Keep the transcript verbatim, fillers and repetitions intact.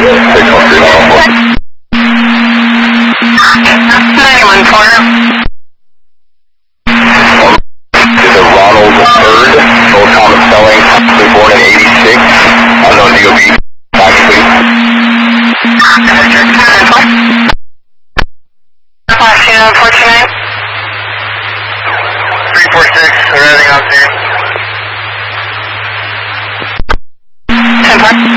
ninety-one four. This is Ronald the third, full common spelling, born in eighty-six, unknown D O B, back please. Last unit four two nine. three four six, arriving on scene. ten five.